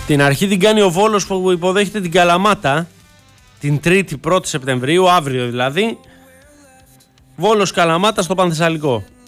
Την αρχή την κάνει ο Βόλος που υποδέχεται την Καλαμάτα την 3η 1η Σεπτεμβρίου, αύριο δηλαδή. Βόλος Καλαμάτα στο Πανθεσσαλικό.